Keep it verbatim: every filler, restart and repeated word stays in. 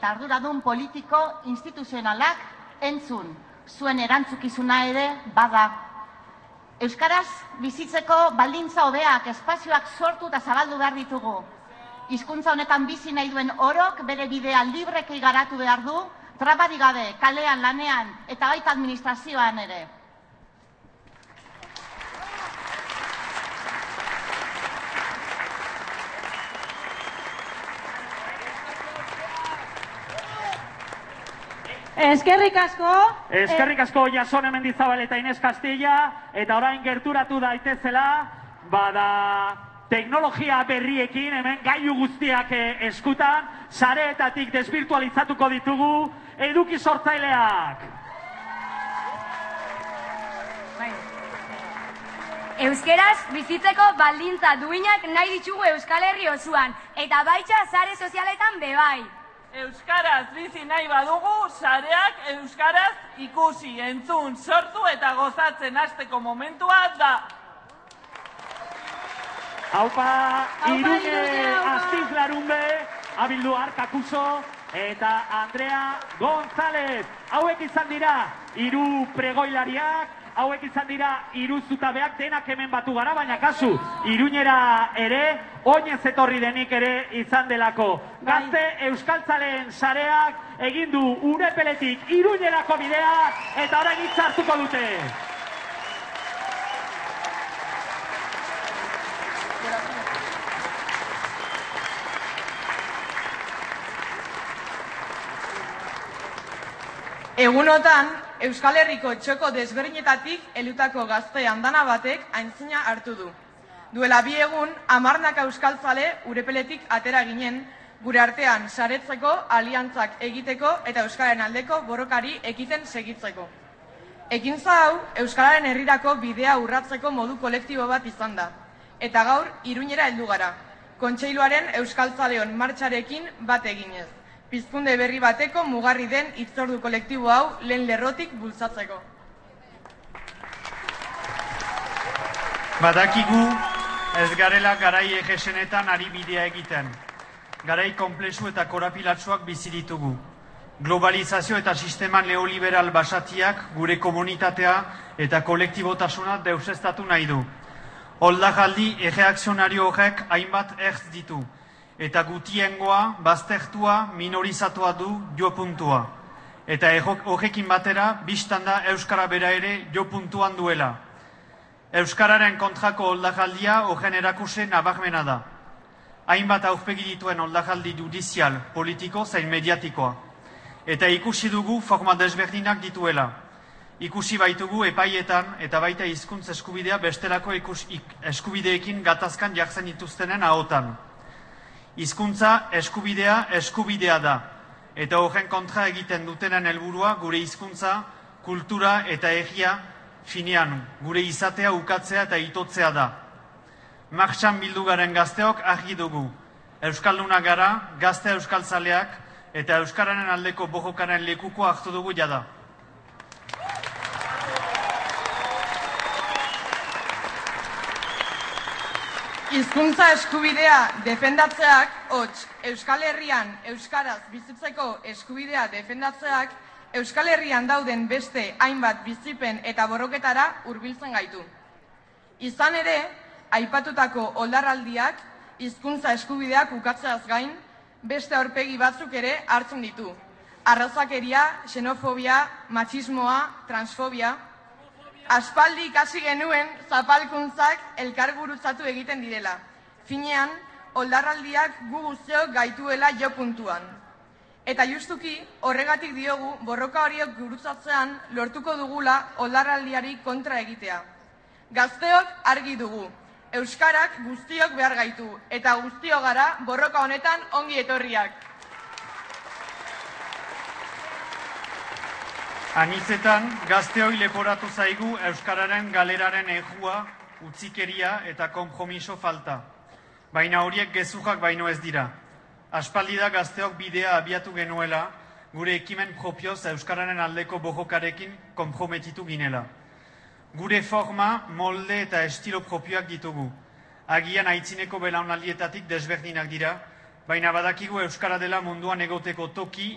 Arduradun politiko instituzionalak entzun, zuen erantzukizuna ere bada. Euskaraz bizitzeko baldintza hobeak, espazioak sortu eta zabaldu behar ditugu. Hizkuntza honetan bizi nahi duen orok bere bidea libreki garatu behar du, trabarik gabe, kalean, lanean eta baita administrazioan ere. Eskerrik asko. Eskerrik asko Jasone Mendizabal eta Ines Castilla, eta orain gerturatu daitezela, bada teknologia berriekin hemen gailu guztiak eskutan, sareetatik desbirtualizatuko ditugu eduki sortzaileak. Euskeraz bizitzeko baldintza duinak nahi ditugu Euskal Herri osoan, eta baita sare sozialetan bebai. Euskaraz bizi nahi badugu, sareak euskaraz ikusi, entzun, sortu eta gozatzen hasteko momentua da. Haupa, Irune Astiz Larunbe, Abildu Arkakuso eta Andrea González. Hauek izan dira hiru pregoilariak, hauek izan dira hiru zutabeak, denak hemen batu gara, baina kasu, Iruñera ere, oinez etorri denik ere izan delako. Gazte euskaltzaleen sareak egin du Urepeletik Iruñerako bidea eta orain hitza hartuko dute. Egunotan, Euskal Herriko txoko desberdinetatik helutako gazte andana batek aintzina hartu du. Duela bi egun, hamarnaka euskaltzale Urepeletik atera ginen, gure artean saretzeko, aliantzak egiteko eta euskararen aldeko borrokari ekiten segitzeko. Ekintza hau, euskararen herrirako bidea urratzeko modu kolektibo bat izan da. Eta gaur, Iruñera heldu gara. Kontseiluaren euskaltzaleon martxarekin bat eginez. Pizkunde berri bateko mugarri den hitzordu kolektibo hau lehen lerrotik bultzatzeko. Badakigu ez garela garai egesenetan ari bidea egiten. Garai konplexu eta korapilatsuak bizi ditugu. Globalizazio eta sistema neoliberal basatiak gure komunitatea eta kolektibotasuna deusestatu nahi du. Oldajaldi egeakzionario horrek hainbat ertz ditu. Eta gutiengoa, baztertua, minorizatua du jo puntua. Eta horrekin batera, biztan da Euskara bera ere jo puntuan duela. Euskararen kontrako oldajaldia horren erakuse nabarmena da. Hainbat aurpegi dituen oldajaldi judizial, politiko zein mediatikoa. Eta ikusi dugu forma desberdinak dituela. Ikusi baitugu epaietan eta baita hizkuntz eskubidea bestelako eskubideekin gatazkan jartzen dituztenen ahotan. Hizkuntza eskubidea eskubidea da, eta horren kontra egiten dutenen helburua gure hizkuntza, kultura eta egia finean, gure izatea ukatzea eta itotzea da. Martxan bildu garen gazteok argi dugu, euskalduna gara, gazte euskaltzaleak eta euskararen aldeko borrokaren lekuko hartu dugu jada. Hizkuntza eskubidea defendatzeak, hots, Euskal Herrian euskaraz bizitzeko eskubidea defendatzeak, Euskal Herrian dauden beste hainbat bizipen eta borroketara hurbiltzen gaitu. Izan ere, aipatutako oldarraldiak hizkuntza eskubideak ukatzeaz gain, beste aurpegi batzuk ere hartzen ditu. Arrazakeria, xenofobia, matxismoa, transfobia. Aspaldi ikasi genuen zapalkuntzak elkargurutzatu egiten direla. Finean, oldarraldiak gu guztiok gaituela jo puntuan. Eta justuki, horregatik diogu, borroka horiek gurutzatzean lortuko dugula oldarraldiari kontra egitea. Gazteok argi dugu, euskarak guztiok behar gaitu, eta guztiok gara borroka honetan ongi etorriak. Anitzetan, gazteoi leporatu zaigu euskararen galeraren ejua, utzikeria eta konpromiso falta. Baina horiek gezurrak baino ez dira. Aspaldi da gazteok bidea abiatu genuela, gure ekimen propioz euskararen aldeko borrokarekin konprometitu ginela. Gure forma, molde eta estilo propioak ditugu. Agian aitzineko belaunaldietatik desberdinak dira, baina badakigu euskara dela munduan egoteko toki